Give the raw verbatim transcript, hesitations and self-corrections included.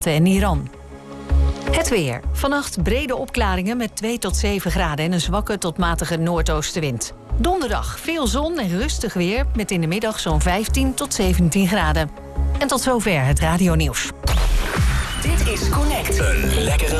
en Iran. Het weer. Vannacht brede opklaringen met twee tot zeven graden en een zwakke tot matige noordoostenwind. Donderdag veel zon en rustig weer met in de middag zo'n vijftien tot zeventien graden. En tot zover het radionieuws. Dit is Connect. Een lekkere